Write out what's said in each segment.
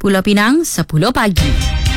Pulau Pinang, 10 pagi.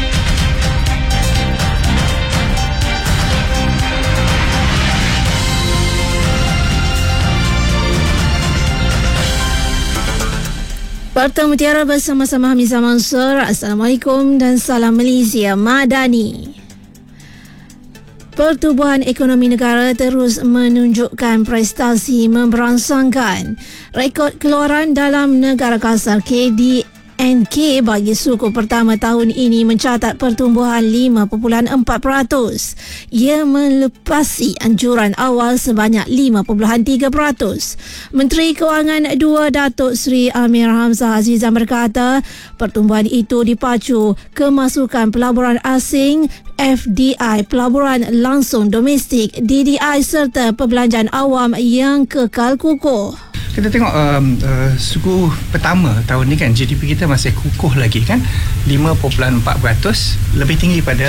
Pertemu Mutiara bersama-sama Hamizah Mansur. Assalamualaikum dan salam Malaysia Madani. Pertumbuhan ekonomi negara terus menunjukkan prestasi memberangsangkan. Rekod keluaran dalam negara kasar KDNK bagi suku pertama tahun ini mencatat pertumbuhan 5.4%. Ia melepasi anjuran awal sebanyak 5.3%. Menteri Kewangan 2 Datuk Seri Amir Hamzah Azizan berkata, pertumbuhan itu dipacu kemasukan pelaburan asing, FDI, pelaburan langsung domestik, DDI serta perbelanjaan awam yang kekal kukuh. Kita tengok suku pertama tahun ni kan, GDP kita masih kukuh lagi kan, 5.4%, lebih tinggi pada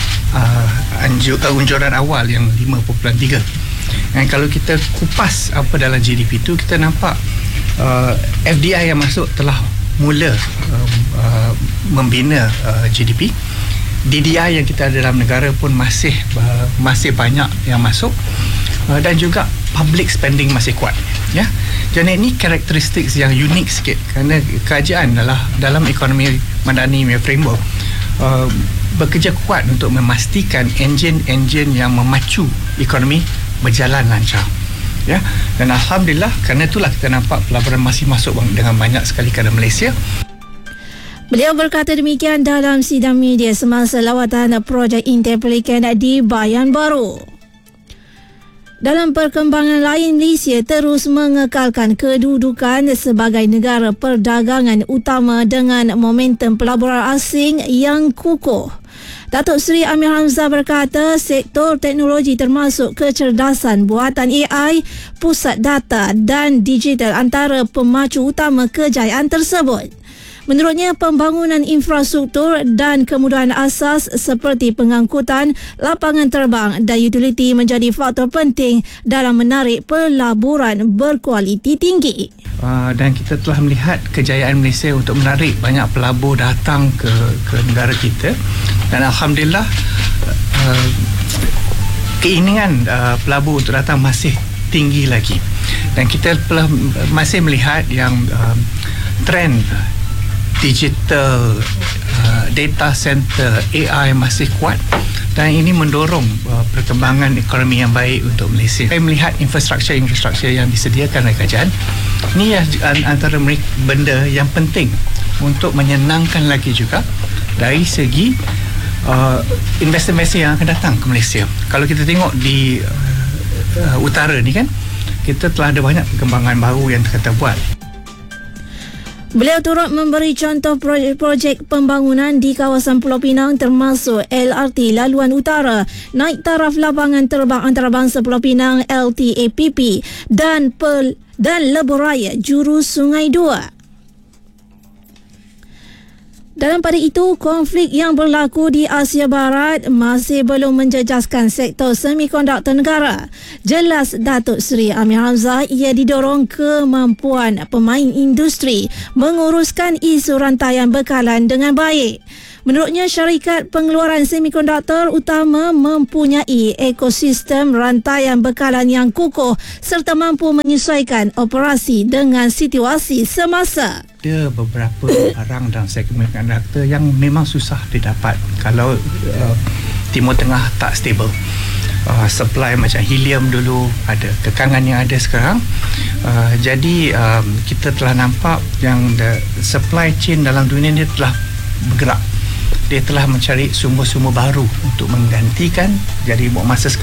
unjuran awal yang 5.3%. Dan kalau kita kupas apa dalam GDP tu, kita nampak FDI yang masuk telah mula membina GDP. DDI yang kita ada dalam negara pun masih banyak yang masuk, dan juga public spending masih kuat, ya. Jadi ini karakteristik yang unik sikit, kerana kerajaan dalam ekonomi madani framework bekerja kuat untuk memastikan enjin-enjin yang memacu ekonomi berjalan lancar, ya. Dan alhamdulillah, kerana itulah kita nampak pelaburan masih masuk dengan banyak sekali ke Malaysia. Beliau berkata demikian dalam sidang media semasa lawatan projek Interpelican di Bayan Baru. Dalam perkembangan lain, Malaysia terus mengekalkan kedudukan sebagai negara perdagangan utama dengan momentum pelaburan asing yang kukuh. Datuk Seri Amir Hamzah berkata sektor teknologi termasuk kecerdasan buatan AI, pusat data dan digital antara pemacu utama kejayaan tersebut. Menurutnya, pembangunan infrastruktur dan kemudahan asas seperti pengangkutan, lapangan terbang dan utiliti menjadi faktor penting dalam menarik pelaburan berkualiti tinggi. Dan kita telah melihat kejayaan Malaysia untuk menarik banyak pelabur datang ke negara kita. Dan alhamdulillah, keinginan pelabur untuk datang masih tinggi lagi. Dan kita masih melihat yang trend digital, data center, AI masih kuat, dan ini mendorong perkembangan ekonomi yang baik untuk Malaysia. Saya melihat infrastruktur yang disediakan oleh kerajaan ini antara benda yang penting untuk menyenangkan lagi juga dari segi investor-investor yang akan datang ke Malaysia. Kalau kita tengok di utara ni kan, kita telah ada banyak perkembangan baru yang kita buat. Beliau turut memberi contoh projek-projek pembangunan di kawasan Pulau Pinang termasuk LRT Laluan Utara, naik taraf lapangan terbang antarabangsa Pulau Pinang LTAPP dan Lebuh Raya Jurus Sungai Dua. Dalam pada itu, konflik yang berlaku di Asia Barat masih belum menjejaskan sektor semikonduktor negara. Jelas Datuk Seri Amir Hamzah, ia didorong kemampuan pemain industri menguruskan isu rantaian bekalan dengan baik. Menurutnya, syarikat pengeluaran semikonduktor utama mempunyai ekosistem rantaian bekalan yang kukuh serta mampu menyesuaikan operasi dengan situasi semasa. Ada beberapa barang dalam segmen semikonduktor yang memang susah didapat kalau Timur Tengah tak stable. Supply macam helium dulu, ada kekangan yang ada sekarang. Jadi kita telah nampak yang supply chain dalam dunia ni telah bergerak. Dia telah mencari sumber-sumber baru untuk menggantikan. Jadi buat masa sekarang